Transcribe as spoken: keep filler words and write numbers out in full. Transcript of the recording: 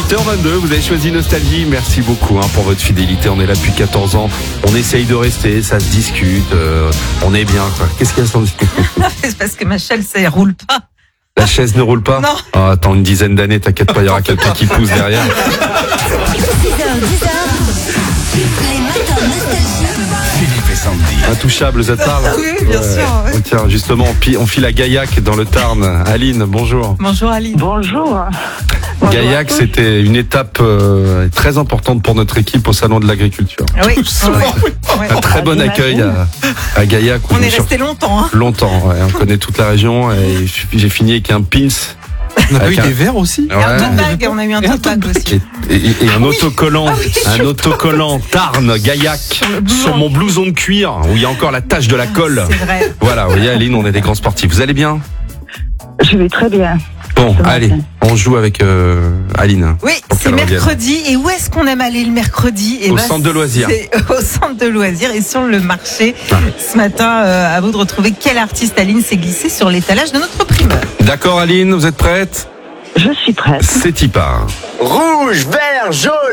huit heures vingt-deux, vous avez choisi Nostalgie. Merci beaucoup hein, pour votre fidélité. On est là depuis quatorze ans. On essaye de rester, ça se discute. Euh, on est bien. Quoi. Qu'est-ce qu'il y a sans discuter? C'est parce que ma chaise, ça ne roule pas. La chaise ne roule pas? Non. Oh, attends, une dizaine d'années, t'inquiète pas, il y aura quelqu'un qui pousse derrière. six heures dix les matins nostalgie. Philippe et Sandy. Intouchable, ça te parle? Oui, bien sûr, ouais. Oh, tiens, justement, on pi- on file à Gaillac dans le Tarn. Aline, bonjour. Bonjour Aline. Bonjour. Gaillac, c'était une étape euh, très importante pour notre équipe au Salon de l'Agriculture. Oui, ouais, ouais. Un très bon accueil à, à Gaillac. où On je me est suis- resté longtemps. Hein. Longtemps, ouais, on connaît toute la région et j'ai fini avec un pins. On a Avec eu un- des verres aussi. Et un Ouais. tote bag, on a eu un tote bag aussi. Et, et- et un autocollant, un autocollant Tarn, Gaillac, le sur mon blouson de cuir où il y a encore la tache de la colle. C'est vrai. Voilà, vous voyez Aline, on est des grands sportifs. Vous allez bien? Je vais très bien. Bon, Ça va allez, bien. on joue avec euh, Aline. Oui, Pour c'est qu'elle revienne. mercredi. Et où est-ce qu'on aime aller le mercredi? Et Au centre de loisirs. C'est au centre de loisirs et sur le marché. Ah. Ce matin, euh, à vous de retrouver quel artiste Aline s'est glissé sur l'étalage de notre primeur. D'accord Aline, vous êtes prête? Je suis prête. C'est y part. Rouge, vert, jaune.